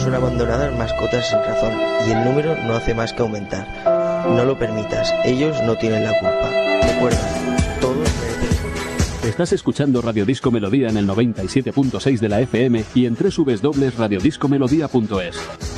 son abandonadas mascotas sin razón y el número no hace más que aumentar. No lo permitas, ellos no tienen la culpa. Recuerda, todos merecen. Estás escuchando Radio Disco Melodía en el 97.6 de la FM y en www.radiodiscomelodía.es.